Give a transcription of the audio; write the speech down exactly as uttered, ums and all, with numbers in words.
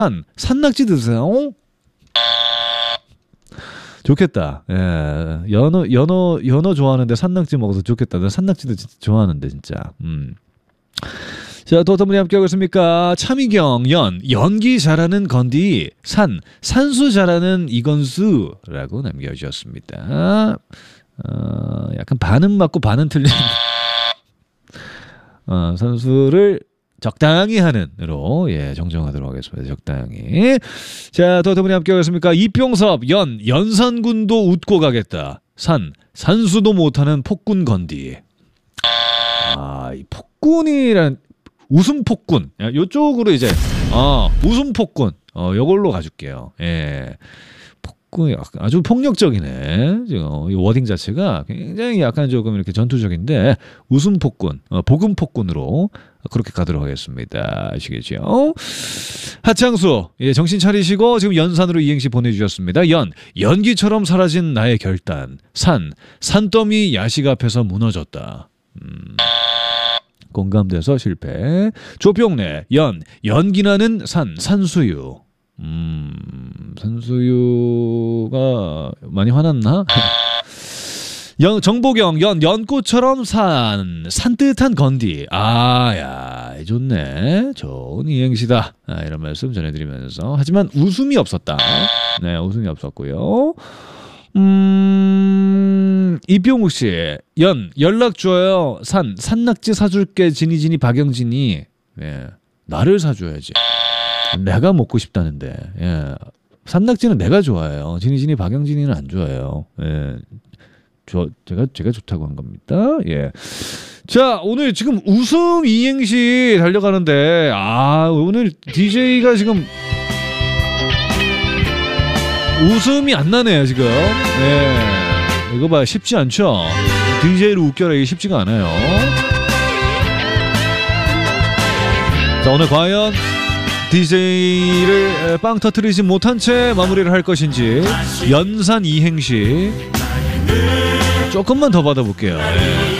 산, 산낙지 드세요. 좋겠다. 예. 연어, 연어, 연어 좋아하는데 산낙지 먹어서 좋겠다. 나 산낙지도 진짜 좋아하는데, 진짜. 음. 자, 또 어떤 분이 함께하고 있습니까? 차미경, 연, 연기 잘하는 건디, 산, 산수 잘하는 이건수라고 남겨주셨습니다. 어, 약간 반은 맞고 반은 틀린, 어, 산수를 적당히 하는으로, 예, 정정하도록 하겠습니다. 적당히. 자, 또 어떤 분이 함께하고 있습니까? 이병섭, 연, 연산군도 웃고 가겠다. 산, 산수도 못하는 폭군 건디. 아, 이 폭군이란, 웃음 폭군. 요쪽으로 이제, 어, 웃음 폭군. 어, 요걸로 가줄게요. 예. 폭군, 아주 폭력적이네. 지금 이 워딩 자체가 굉장히 약간 조금 이렇게 전투적인데, 웃음 폭군, 어, 복음 폭군으로 그렇게 가도록 하겠습니다. 아시겠죠? 하창수, 예, 정신 차리시고 지금 연산으로 이행시 보내주셨습니다. 연, 연기처럼 사라진 나의 결단. 산, 산더미 야식 앞에서 무너졌다. 음. 공감돼서 실패. 조병래, 연, 연기나는 산, 산수유. 음, 산수유가 많이 화났나? 연, 정보경, 연, 연꽃처럼 산, 산뜻한 건디. 아, 야, 좋네. 좋은 이행시다. 아, 이런 말씀 전해드리면서. 하지만 웃음이 없었다. 네, 웃음이 없었고요. 음, 이병욱 씨, 연, 연락 줘요. 산, 산낙지 사줄게. 지니지니 박영진이. 예, 나를 사줘야지. 내가 먹고 싶다는데. 예, 산낙지는 내가 좋아해요. 지니지니 박영진이는 안 좋아해요. 예, 저, 제가, 제가 좋다고 한 겁니다. 예. 자, 오늘 지금 웃음 이행시 달려가는데, 아, 오늘 디제이가 지금 웃음이 안 나네요, 지금. 네. 이거 봐, 쉽지 않죠? 디제이를 웃겨라, 이게 쉽지가 않아요. 자, 오늘 과연 디제이를 빵 터뜨리지 못한 채 마무리를 할 것인지, 연산 이행시 조금만 더 받아볼게요. 예.